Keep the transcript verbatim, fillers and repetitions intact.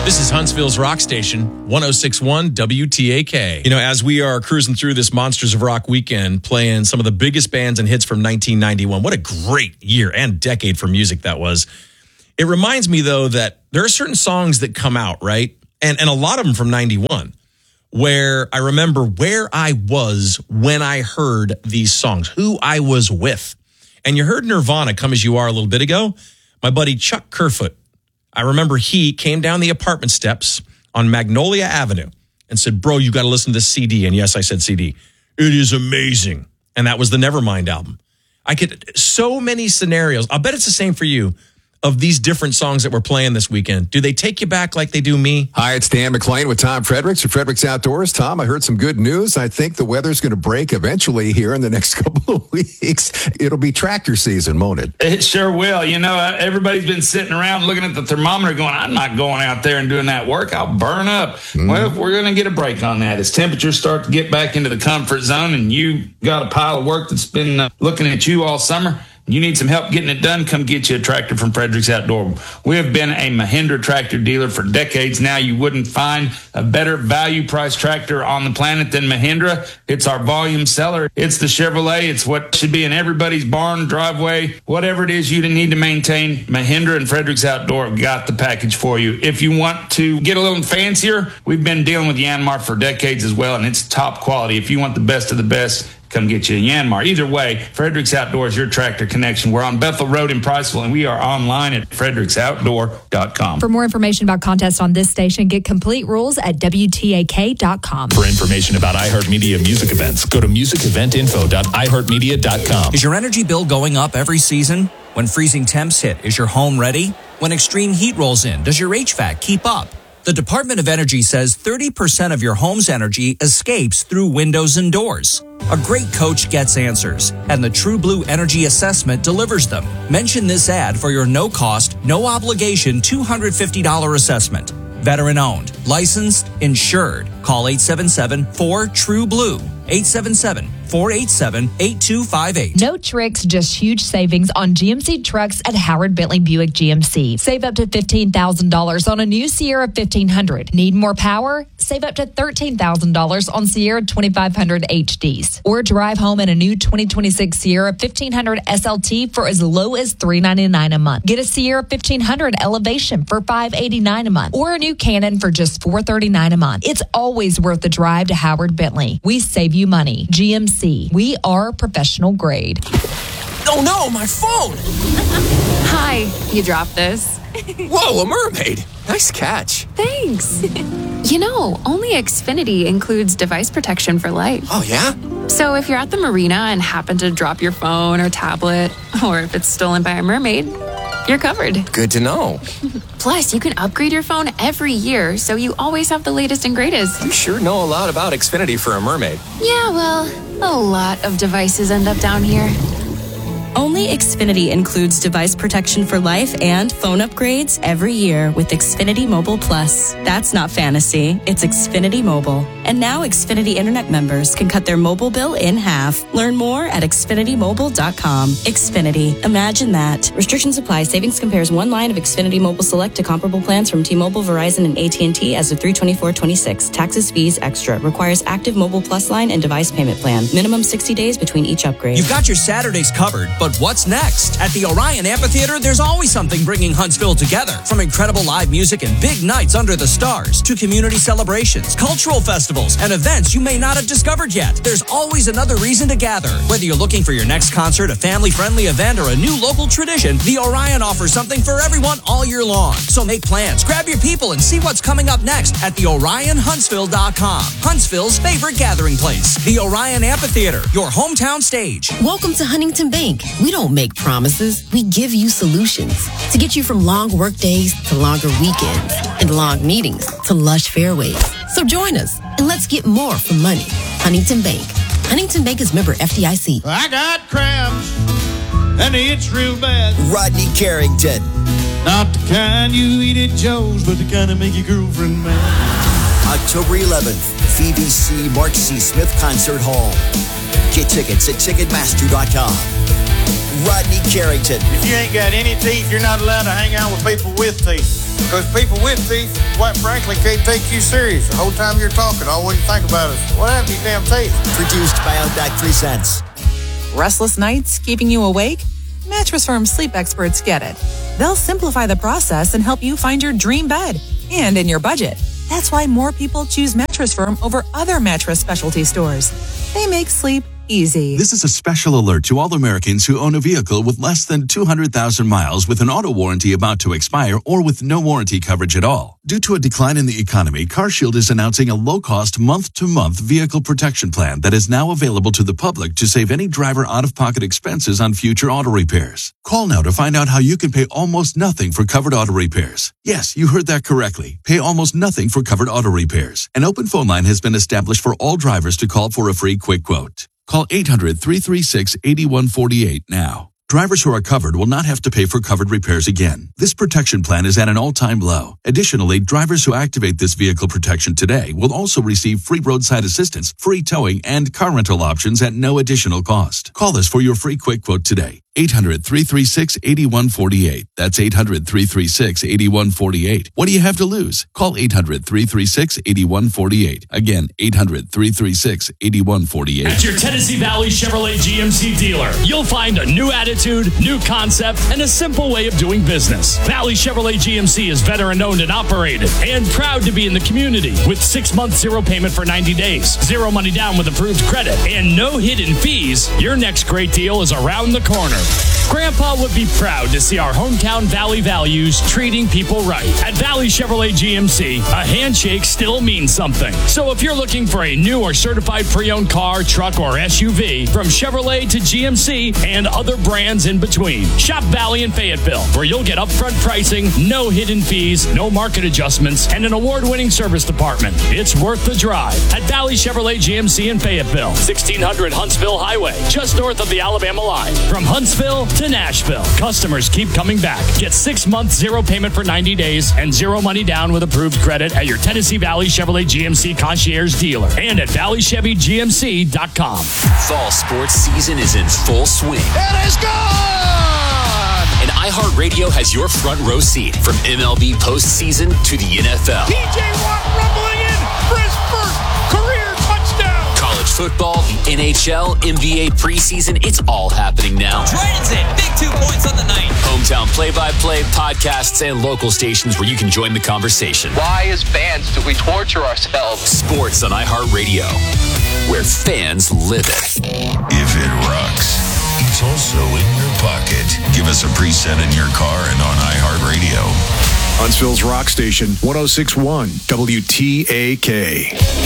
This is Huntsville's Rock Station, one oh six point one W T A K. You know, as we are cruising through this Monsters of Rock weekend, playing some of the biggest bands and hits from nineteen ninety-one, what a great year and decade for music that was. It reminds me, though, that there are certain songs that come out, right? And, and a lot of them from ninety-one, where I remember where I was when I heard these songs, who I was with. And you heard Nirvana, Come As You Are, a little bit ago. My buddy Chuck Kerfoot, I remember he came down the apartment steps on Magnolia Avenue and said, bro, you got to listen to this C D. And yes, I said C D. It is amazing. And that was the Nevermind album. I could, so many scenarios. I'll bet it's the same for you. Of these different songs that we're playing this weekend. Do they take you back like they do me? Hi, it's Dan McClain with Tom Fredericks for Fredericks Outdoors. Tom, I heard some good news. I think the weather's going to break eventually here in the next couple of weeks. It'll be tractor season, won't it? It sure will. You know, everybody's been sitting around looking at the thermometer going, I'm not going out there and doing that work. I'll burn up. Mm. Well, we're going to get a break on that. As temperatures start to get back into the comfort zone and you got a pile of work that's been uh, looking at you all summer, you need some help getting it done, come get you a tractor from Fredericks Outdoor. We have been a Mahindra tractor dealer for decades now. You wouldn't find a better value price tractor on the planet than Mahindra. It's our volume seller. It's the Chevrolet. It's what should be in everybody's barn, driveway, whatever it is you need to maintain. Mahindra and Fredericks Outdoor have got the package for you. If you want to get a little fancier, we've been dealing with Yanmar for decades as well, and it's top quality. If you want the best of the best, come get you a Yanmar. Either way, Fredericks Outdoor is your tractor connection. We're on Bethel Road in Priceville, and we are online at fredericks outdoor dot com. For more information about contests on this station, get complete rules at W T A K dot com. For information about iHeartMedia music events, go to music event info dot i heart media dot com. Is your energy bill going up every season? When freezing temps hit, is your home ready? When extreme heat rolls in, does your H V A C keep up? The Department of Energy says thirty percent of your home's energy escapes through windows and doors. A great coach gets answers, and the True Blue Energy Assessment delivers them. Mention this ad for your no-cost, no-obligation two hundred fifty dollars assessment. Veteran-owned, licensed, insured. Call eight seven seven, four, true blue. eight seven seven, four eight seven, eight two five eight. No tricks, just huge savings on G M C trucks at Howard Bentley Buick G M C. Save up to fifteen thousand dollars on a new Sierra fifteen hundred. Need more power? Save up to thirteen thousand dollars on Sierra twenty-five hundred H Ds. Or drive home in a new twenty twenty-six Sierra fifteen hundred S L T for as low as three hundred ninety-nine dollars a month. Get a Sierra fifteen hundred Elevation for five hundred eighty-nine dollars a month. Or a new Canon for just four hundred thirty-nine dollars a month. It's always worth the drive to Howard Bentley. We save you money. G M C. We are professional grade. Oh no, my phone! Hi, you dropped this. Whoa, a mermaid! Nice catch. Thanks. You know, only Xfinity includes device protection for life. Oh, yeah? So if you're at the marina and happen to drop your phone or tablet, or if it's stolen by a mermaid, you're covered. Good to know. Plus, you can upgrade your phone every year, so you always have the latest and greatest. You sure know a lot about Xfinity for a mermaid. Yeah, well, a lot of devices end up down here. Only Xfinity includes device protection for life and phone upgrades every year with Xfinity Mobile Plus. That's not fantasy, it's Xfinity Mobile. And now Xfinity Internet members can cut their mobile bill in half. Learn more at xfinity mobile dot com. Xfinity, imagine that. Restrictions apply. Savings compares one line of Xfinity Mobile Select to comparable plans from T-Mobile, Verizon, and A T and T as of three twenty-four twenty-six. Taxes, fees, extra. Requires active Mobile Plus line and device payment plan. Minimum sixty days between each upgrade. You've got your Saturdays covered, but what's next? At the Orion Amphitheater, there's always something bringing Huntsville together. From incredible live music and big nights under the stars to community celebrations, cultural festivals, and events you may not have discovered yet. There's always another reason to gather. Whether you're looking for your next concert, a family-friendly event, or a new local tradition, the Orion offers something for everyone all year long. So make plans, grab your people, and see what's coming up next at the orion huntsville dot com. Huntsville's favorite gathering place. The Orion Amphitheater, your hometown stage. Welcome to Huntington Bank. We don't make promises, we give you solutions to get you from long work days to longer weekends and long meetings to lush fairways. So join us and let's get more for money. Huntington Bank. Huntington Bank is member F D I C. I got cramps and it's real bad. Rodney Carrington. Not the kind you eat at Joe's, but the kind that make your girlfriend mad. October eleventh, V B C Mark C. Smith Concert Hall. Get tickets at ticketmaster dot com. Rodney Carrington. If you ain't got any teeth, you're not allowed to hang out with people with teeth. Because people with teeth, quite frankly, can't take you serious. The whole time you're talking, all you think about is, what happened to your damn teeth? Produced by Outback Presents. Restless nights keeping you awake? Mattress Firm sleep experts get it. They'll simplify the process and help you find your dream bed and in your budget. That's why more people choose Mattress Firm over other mattress specialty stores. They make sleep easy. This is a special alert to all Americans who own a vehicle with less than two hundred thousand miles with an auto warranty about to expire or with no warranty coverage at all. Due to a decline in the economy, CarShield is announcing a low-cost month-to-month vehicle protection plan that is now available to the public to save any driver out-of-pocket expenses on future auto repairs. Call now to find out how you can pay almost nothing for covered auto repairs. Yes, you heard that correctly. Pay almost nothing for covered auto repairs. An open phone line has been established for all drivers to call for a free quick quote. Call eight hundred, three three six, eight one four eight now. Drivers who are covered will not have to pay for covered repairs again. This protection plan is at an all-time low. Additionally, drivers who activate this vehicle protection today will also receive free roadside assistance, free towing, and car rental options at no additional cost. Call us for your free quick quote today. eight hundred, three three six, eight one four eight. That's eight hundred, three three six, eight one four eight. What do you have to lose? Call eight hundred, three three six, eight one four eight. Again, eight hundred, three three six, eight one four eight. At your Tennessee Valley Chevrolet G M C dealer, you'll find a new attitude, new concept, and a simple way of doing business. Valley Chevrolet G M C is veteran-owned and operated and proud to be in the community with six-month zero payment for ninety days, zero money down with approved credit, and no hidden fees. Your next great deal is around the corner. Grandpa would be proud to see our hometown Valley values treating people right. At Valley Chevrolet G M C, a handshake still means something. So if you're looking for a new or certified pre-owned car, truck, or S U V, from Chevrolet to G M C and other brands in between, shop Valley in Fayetteville, where you'll get upfront pricing, no hidden fees, no market adjustments, and an award-winning service department. It's worth the drive at Valley Chevrolet G M C in Fayetteville, sixteen hundred Huntsville Highway, just north of the Alabama line. From Huntsville to Nashville, customers keep coming back. Get six months, zero payment for ninety days, and zero money down with approved credit at your Tennessee Valley Chevrolet G M C concierge dealer and at valley chevy g m c dot com. Fall sports season is in full swing. It is gone! And iHeartRadio has your front row seat from M L B postseason to the N F L. T J Watt rumbling in for his first career touchdown. College football, the N H L, N B A preseason, it's all happening now. Dragons in, big two points on the night. Hometown play-by-play, podcasts, and local stations where you can join the conversation. Why, as fans, do we torture ourselves? Sports on iHeartRadio, where fans live it. If it rocks, it's also in your pocket. Give us a preset in your car and on iHeartRadio. Huntsville's Rock Station, one oh six point one W T A K.